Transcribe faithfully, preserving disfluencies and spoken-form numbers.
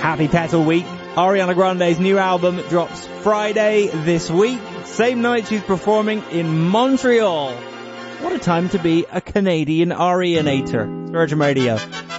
Happy Petal Week. Ariana Grande's new album drops Friday this week. Same night she's performing in Montreal. What a time to be a Canadian Arianator. It's Virgin Radio.